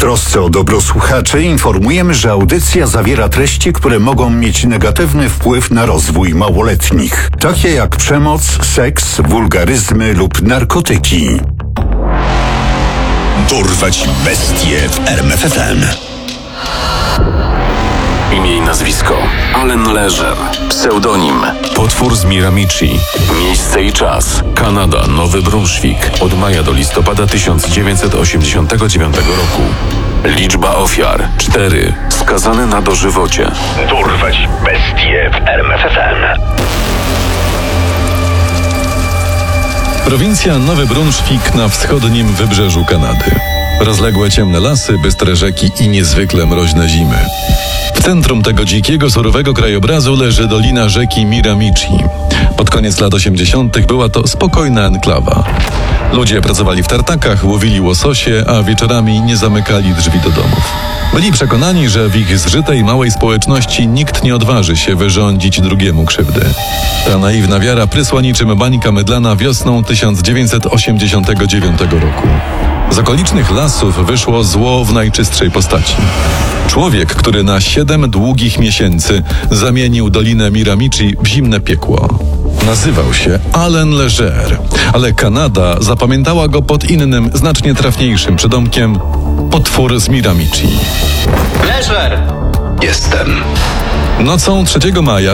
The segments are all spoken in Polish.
trosce o dobro słuchaczy informujemy, że audycja zawiera treści, które mogą mieć negatywny wpływ na rozwój małoletnich, takie jak przemoc, seks, wulgaryzmy lub narkotyki. Dorwać bestie w RMFFM. Imię i nazwisko: Allen Leger. Pseudonim: Potwór z Miramichi. Miejsce i czas: Kanada, Nowy Brunswick. Od maja do listopada 1989 roku. Liczba ofiar: 4. Skazany na dożywocie. Dorwać bestie w RMFFM. Prowincja Nowy Brunswick na wschodnim wybrzeżu Kanady. Rozległe ciemne lasy, bystre rzeki i niezwykle mroźne zimy. W centrum tego dzikiego, surowego krajobrazu leży dolina rzeki Miramichi. Pod koniec lat 80. była to spokojna enklawa. Ludzie pracowali w tartakach, łowili łososie, a wieczorami nie zamykali drzwi do domów. Byli przekonani, że w ich zżytej małej społeczności nikt nie odważy się wyrządzić drugiemu krzywdy. Ta naiwna wiara prysła niczym bańka mydlana wiosną 1989 roku. Z okolicznych lasów wyszło zło w najczystszej postaci. Człowiek, który na 7 długich miesięcy zamienił dolinę Miramichi w zimne piekło. Nazywał się Allen Leger, ale Kanada zapamiętała go pod innym, znacznie trafniejszym przydomkiem: Potwór z Miramichi. Leger! Jestem. Nocą 3 maja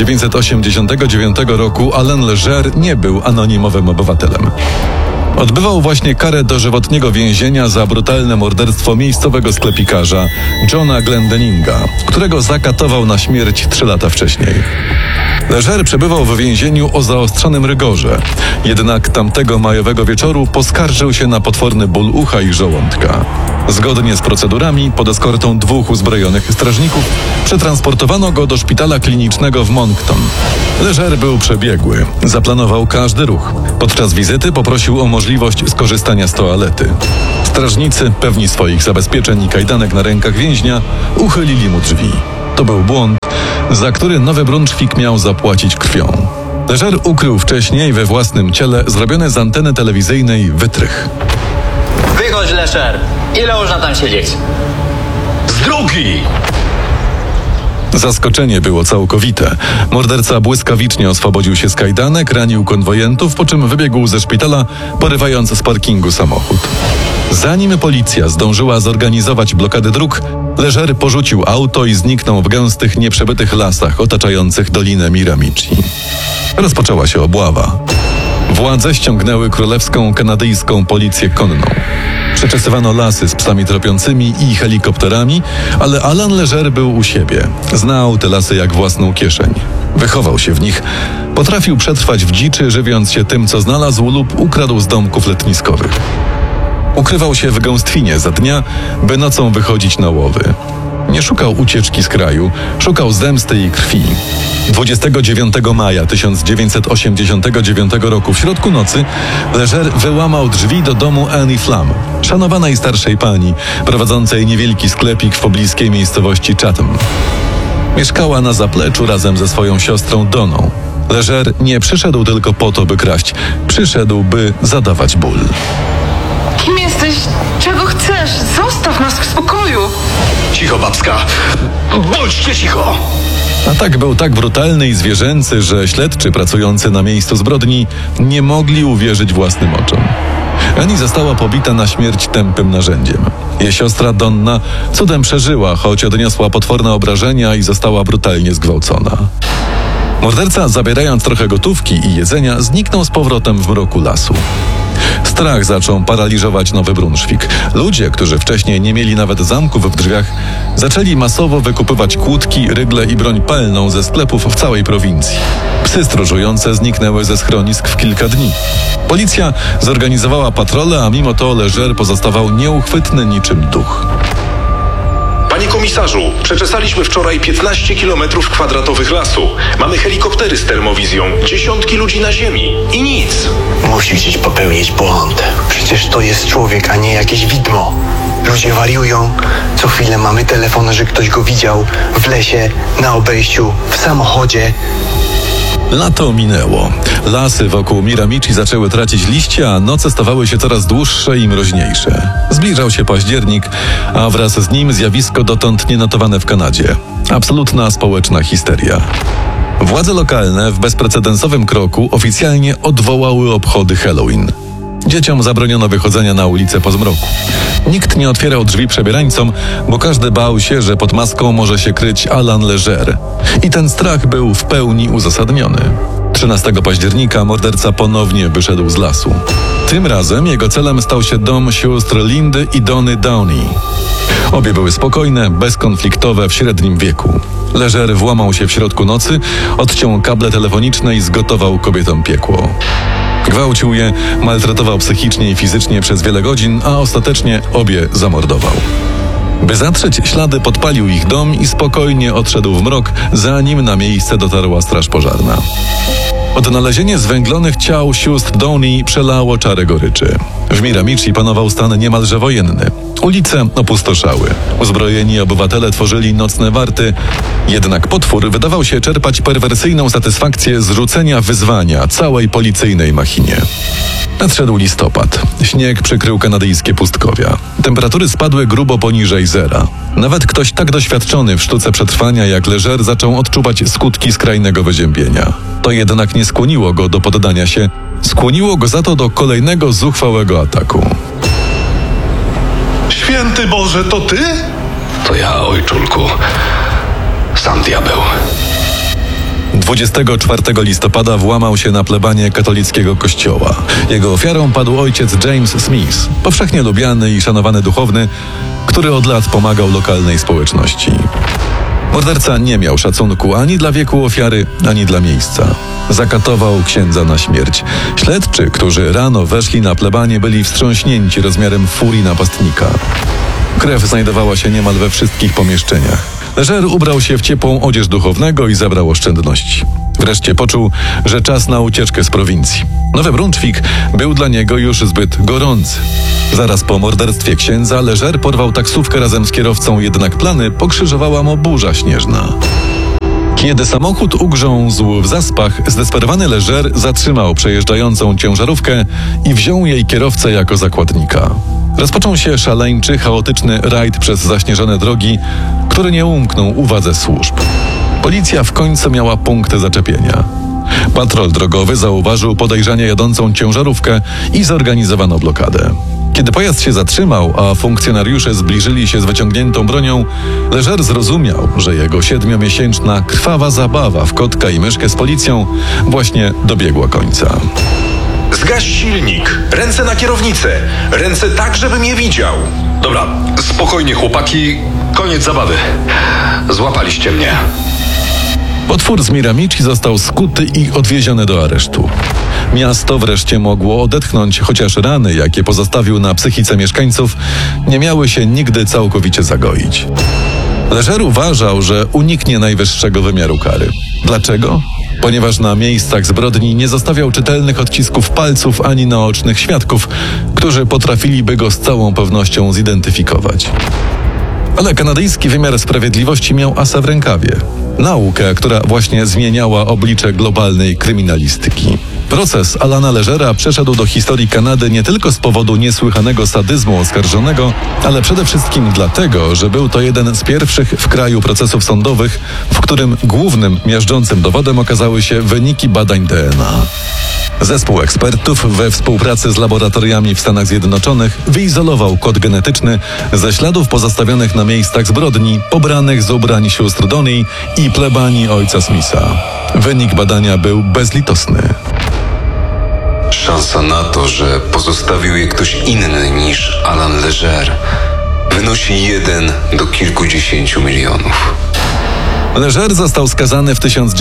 1989 roku Allen Leger nie był anonimowym obywatelem. Odbywał właśnie karę dożywotniego więzienia za brutalne morderstwo miejscowego sklepikarza Johna Glendeninga, którego zakatował na śmierć 3 lata wcześniej. Leger przebywał w więzieniu o zaostrzonym rygorze, jednak tamtego majowego wieczoru poskarżył się na potworny ból ucha i żołądka. Zgodnie z procedurami, pod eskortą 2 uzbrojonych strażników, przetransportowano go do szpitala klinicznego w Moncton. Leger był przebiegły, zaplanował każdy ruch. Podczas wizyty poprosił o możliwość skorzystania z toalety. Strażnicy, pewni swoich zabezpieczeń i kajdanek na rękach więźnia, uchylili mu drzwi. To był błąd, za który Nowy Brunswick miał zapłacić krwią. Leger ukrył wcześniej we własnym ciele zrobiony z anteny telewizyjnej wytrych. Wychodź, Leger! Ile można tam siedzieć? Z drogi! Zaskoczenie było całkowite. Morderca błyskawicznie oswobodził się z kajdanek, ranił konwojentów, po czym wybiegł ze szpitala, porywając z parkingu samochód. Zanim policja zdążyła zorganizować blokady dróg, Leger porzucił auto i zniknął w gęstych, nieprzebytych lasach otaczających dolinę Miramichi. Rozpoczęła się obława. Władze ściągnęły królewską kanadyjską policję konną. Przeczesywano lasy z psami tropiącymi i helikopterami, ale Allen Leger był u siebie. Znał te lasy jak własną kieszeń. Wychował się w nich. Potrafił przetrwać w dziczy, żywiąc się tym, co znalazł lub ukradł z domków letniskowych. Ukrywał się w gęstwinie za dnia, by nocą wychodzić na łowy. Nie szukał ucieczki z kraju, szukał zemsty i krwi. 29 maja 1989 roku w środku nocy Leger wyłamał drzwi do domu Annie Flam, szanowanej starszej pani, prowadzącej niewielki sklepik w pobliskiej miejscowości Chatham. Mieszkała na zapleczu razem ze swoją siostrą Donną. Leger nie przyszedł tylko po to, by kraść. Przyszedł, by zadawać ból. Kim jesteś? Czego chcesz? Zostaw nas w spokoju! Cicho, babska! Bądźcie cicho! Atak był tak brutalny i zwierzęcy, że śledczy pracujący na miejscu zbrodni nie mogli uwierzyć własnym oczom. Annie została pobita na śmierć tępym narzędziem. Jej siostra Donna cudem przeżyła, choć odniosła potworne obrażenia i została brutalnie zgwałcona. Morderca, zabierając trochę gotówki i jedzenia, zniknął z powrotem w mroku lasu. Strach zaczął paraliżować Nowy Brunswick. Ludzie, którzy wcześniej nie mieli nawet zamków w drzwiach, zaczęli masowo wykupywać kłódki, rygle i broń palną ze sklepów w całej prowincji. Psy stróżujące zniknęły ze schronisk w kilka dni. Policja zorganizowała patrole, a mimo to Leger pozostawał nieuchwytny niczym duch. Panie komisarzu, przeczesaliśmy wczoraj 15 km² lasu. Mamy helikoptery z termowizją, dziesiątki ludzi na ziemi i nic. Musi gdzieś popełnić błąd. Przecież to jest człowiek, a nie jakieś widmo. Ludzie wariują. Co chwilę mamy telefon, że ktoś go widział w lesie, na obejściu, w samochodzie. Lato minęło. Lasy wokół Miramichi zaczęły tracić liście, a noce stawały się coraz dłuższe i mroźniejsze. Zbliżał się październik, a wraz z nim zjawisko dotąd nienotowane w Kanadzie. Absolutna społeczna histeria. Władze lokalne w bezprecedensowym kroku oficjalnie odwołały obchody Halloween. Dzieciom zabroniono wychodzenia na ulicę po zmroku. Nikt nie otwierał drzwi przebierańcom, bo każdy bał się, że pod maską może się kryć Alan Leger. I ten strach był w pełni uzasadniony. 13 października morderca ponownie wyszedł z lasu. Tym razem jego celem stał się dom sióstr Lindy i Donny Downey. Obie były spokojne, bezkonfliktowe w średnim wieku. Leger włamał się w środku nocy, odciął kable telefoniczne i zgotował kobietom piekło. Gwałcił je, maltretował psychicznie i fizycznie przez wiele godzin, a ostatecznie obie zamordował. By zatrzeć ślady, podpalił ich dom i spokojnie odszedł w mrok, zanim na miejsce dotarła straż pożarna. Odnalezienie zwęglonych ciał sióstr Downey przelało czarę goryczy. W Miramichi panował stan niemalże wojenny. Ulice opustoszały. Uzbrojeni obywatele tworzyli nocne warty. Jednak potwór wydawał się czerpać perwersyjną satysfakcję z rzucenia wyzwania całej policyjnej machinie. Nadszedł listopad. Śnieg przykrył kanadyjskie pustkowia. Temperatury spadły grubo poniżej zera. Nawet ktoś tak doświadczony w sztuce przetrwania jak Leger zaczął odczuwać skutki skrajnego wyziębienia. To jednak nie skłoniło go do poddania się. Skłoniło go za to do kolejnego zuchwałego ataku. Święty Boże, to ty? To ja, ojczulku. Sam diabeł. 24 listopada włamał się na plebanię katolickiego kościoła. Jego ofiarą padł ojciec James Smith, powszechnie lubiany i szanowany duchowny, który od lat pomagał lokalnej społeczności. Morderca nie miał szacunku ani dla wieku ofiary, ani dla miejsca. Zakatował księdza na śmierć. Śledczy, którzy rano weszli na plebanię, byli wstrząśnięci rozmiarem furii napastnika. Krew znajdowała się niemal we wszystkich pomieszczeniach. Leger ubrał się w ciepłą odzież duchownego i zabrał oszczędności. Wreszcie poczuł, że czas na ucieczkę z prowincji. Nowy Brunswick był dla niego już zbyt gorący. Zaraz po morderstwie księdza Leger porwał taksówkę razem z kierowcą, jednak plany pokrzyżowała mu burza śnieżna. Kiedy samochód ugrzązł w zaspach, zdesperowany Leger zatrzymał przejeżdżającą ciężarówkę i wziął jej kierowcę jako zakładnika. Rozpoczął się szaleńczy, chaotyczny rajd przez zaśnieżone drogi, który nie umknął uwadze służb. Policja w końcu miała punkty zaczepienia. Patrol drogowy zauważył podejrzanie jadącą ciężarówkę i zorganizowano blokadę. Kiedy pojazd się zatrzymał, a funkcjonariusze zbliżyli się z wyciągniętą bronią, Leger zrozumiał, że jego 7-miesięczna krwawa zabawa w kotka i myszkę z policją właśnie dobiegła końca. Zgaś silnik, ręce na kierownicę, ręce tak, żebym je widział. Dobra, spokojnie chłopaki, koniec zabawy. Złapaliście mnie. Potwór z Miramichi został skuty i odwieziony do aresztu. Miasto wreszcie mogło odetchnąć, chociaż rany, jakie pozostawił na psychice mieszkańców, nie miały się nigdy całkowicie zagoić. Leger uważał, że uniknie najwyższego wymiaru kary. Dlaczego? Ponieważ na miejscach zbrodni nie zostawiał czytelnych odcisków palców ani naocznych świadków, którzy potrafiliby go z całą pewnością zidentyfikować. Ale kanadyjski wymiar sprawiedliwości miał asa w rękawie. Naukę, która właśnie zmieniała oblicze globalnej kryminalistyki. Proces Alana Legera przeszedł do historii Kanady nie tylko z powodu niesłychanego sadyzmu oskarżonego, ale przede wszystkim dlatego, że był to jeden z pierwszych w kraju procesów sądowych, w którym głównym miażdżącym dowodem okazały się wyniki badań DNA. Zespół ekspertów we współpracy z laboratoriami w Stanach Zjednoczonych wyizolował kod genetyczny ze śladów pozostawionych na miejscach zbrodni, pobranych z ubrań sióstr Downey i plebanii ojca Smitha. Wynik badania był bezlitosny. Szansa na to, że pozostawił je ktoś inny niż Alan Leger, wynosi 1 do kilkudziesięciu milionów. Leger został skazany w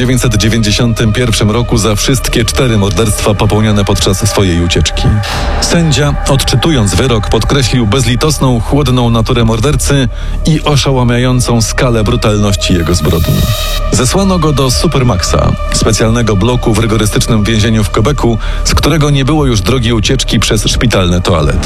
1991 roku za wszystkie 4 morderstwa popełnione podczas swojej ucieczki. Sędzia, odczytując wyrok, podkreślił bezlitosną, chłodną naturę mordercy i oszałamiającą skalę brutalności jego zbrodni. Zesłano go do Supermaxa, specjalnego bloku w rygorystycznym więzieniu w Quebecu, z którego nie było już drogi ucieczki przez szpitalne toalety.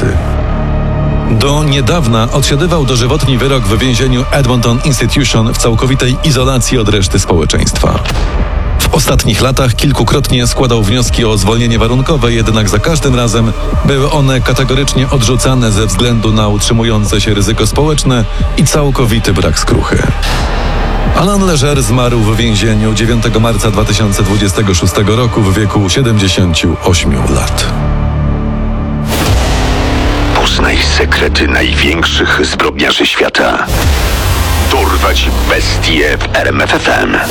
Do niedawna odsiadywał dożywotni wyrok w więzieniu Edmonton Institution w całkowitej izolacji od reszty społeczeństwa. W ostatnich latach kilkukrotnie składał wnioski o zwolnienie warunkowe, jednak za każdym razem były one kategorycznie odrzucane ze względu na utrzymujące się ryzyko społeczne i całkowity brak skruchy. Alain Leger zmarł w więzieniu 9 marca 2026 roku w wieku 78 lat. Poznaj sekrety największych zbrodniarzy świata. Dorwać bestie w RMF FM.